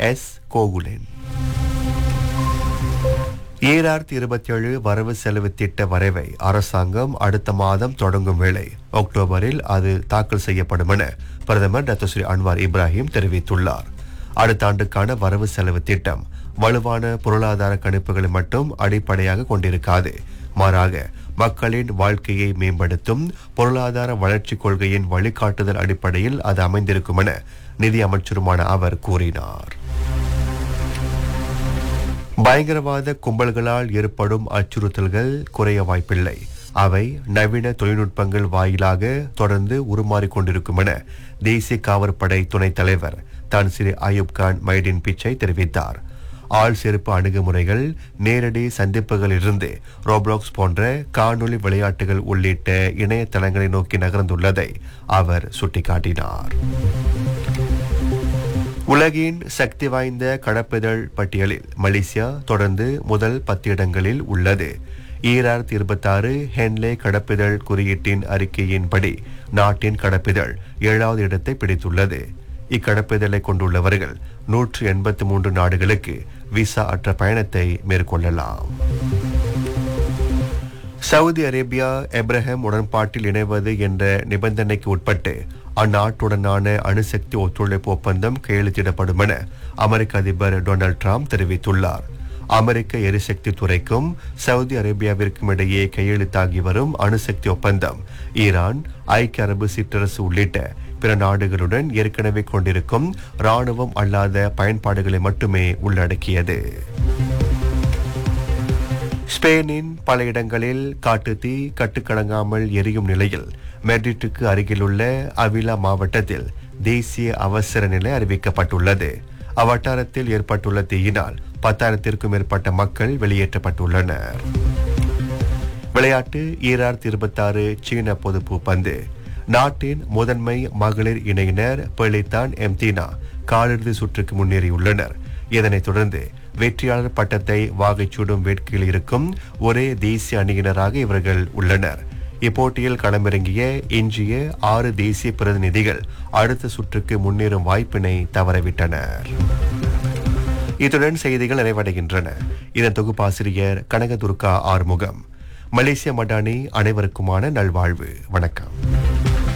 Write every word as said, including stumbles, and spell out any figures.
S Gokulan. ஈராயிரத்தி இருபத்தி ஏழு வரவு செலவு திட்ட வரைவை அரசாங்கம் அடுத்த மாதம் தொடங்கும் வேளை அக்டோபரில் அது தாக்கல் செய்யப்படும் என பிரதமர் டாக்டர் ஸ்ரீ அன்வார் இப்ராஹிம் தெரிவித்துள்ளார். அடுத்த ஆண்டுக்கான வரவு செலவு திட்டம் வலுவான பொருளாதார கணிப்புகளை மட்டும் அடிப்படையாக கொண்டிருக்காது, மாறாக மக்களின் வாழ்க்கையை மேம்படுத்தும் பொருளாதார வளர்ச்சி கொள்கையின் வழிகாட்டுதல் அடிப்படையில் அது அமைந்திருக்கும் என நிதி அமைச்சருமான அவர் கூறினார். பயங்கரவாத கும்பல்களால் ஏற்படும் அச்சுறுத்தல்கள் குறைய வாய்ப்பில்லை. அவை நவீன தொழில்நுட்பங்கள் வாயிலாக தொடர்ந்து உருமாறிக் கொண்டிருக்கும் என தேசிய காவற்படை துணைத் தலைவர் தான் ஸ்ரீ அயூப் கான் மைடின் பிச்சை தெரிவித்தார். ஆள் சிறப்பு அணுகுமுறைகள், நேரடி சந்திப்புகளிலிருந்து ரோப்ளாக்ஸ் போன்ற காணொலி விளையாட்டுகள் உள்ளிட்ட இணையதளங்களை நோக்கி நகர்ந்துள்ளதை அவர் சுட்டிக்காட்டினார். உலகின் சக்தி வாய்ந்த கடப்பிதழ் பட்டியலில் மலேசியா தொடர்ந்து முதல் பத்து இடங்களில் உள்ளது. ஈராயிரத்தி இருபத்தி ஆறு ஹென்லே கடப்பிதழ் குறியீட்டின் அறிக்கையின்படி நாட்டின் கடப்பிதழ் ஏழாவது இடத்தை பிடித்துள்ளது. இக்கடப்பிதழை கொண்டுள்ளவர்கள் நூற்று எண்பத்தி மூன்று நாடுகளுக்கு விசா அற்ற பயணத்தை மேற்கொள்ளலாம். சவுதி அரேபியா எப்ரஹாம் உடன்பாட்டில் இணைவது என்ற நிபந்தனைக்கு உட்பட்டு அந்நாட்டுடனான அணுசக்தி ஒத்துழைப்பு ஒப்பந்தம் கையெழுத்திடப்படும் என அமெரிக்க அதிபர் டொனால்ட் ட்ரம்ப் தெரிவித்துள்ளார். அமெரிக்க எரிசக்தி துறைக்கும் சவுதி அரேபியாவிற்கும் இடையே கையெழுத்தாகி வரும் அணுசக்தி ஒப்பந்தம் ஈரான், ஐக்கிய அரபு சிற்றரசு உள்ளிட்ட பிற நாடுகளுடன் ஏற்கனவே கொண்டிருக்கும் ராணுவம் அல்லாத பயன்பாடுகளை மட்டுமே உள்ளடக்கியது. ஸ்பெயினின் பல இடங்களில் காட்டுத்தீ கட்டுக்கடங்காமல் எரியும் நிலையில் மெட்ரிட்டுக்கு அருகிலுள்ள அவிலா மாவட்டத்தில் தேசிய அவசர நிலை அறிவிக்கப்பட்டுள்ளது. அவ்வட்டாரத்தில் ஏற்பட்டுள்ள தீயினால் பத்தாயிரத்திற்கும் மேற்பட்ட மக்கள் வெளியேற்றப்பட்டுள்ளனர். விளையாட்டு ஈராயிரத்தி இருபத்தி ஆறு சீன பொதுப்பு பந்து. நாட்டின் முதன்மை மகளிர் இணையினர் பெலிதான் எம்தீனா காலிறுதி சுற்றுக்கு முன்னேறியுள்ளனர். இதனைத் தொடர்ந்து வெற்றியாளர் பட்டத்தை வாகைச்சூடும் வேட்கையில் இருக்கும் ஒரே தேசிய அணியினராக இவர்கள் உள்ளனர். இப்போட்டியில் களமிறங்கிய எஞ்சிய ஆறு தேசிய பிரதிநிதிகள் அடுத்த சுற்றுக்கு முன்னேறும் வாய்ப்பினை தவறவிட்டனர். இத்துடன் செய்திகள் நிறைவடைகின்றன. இதன் தொகுப்பாசிரியர் கனகதுர்கா ஆறுமுகம். மலேசிய மடானி அனைவருக்குமான நல்வாழ்வு. வணக்கம்.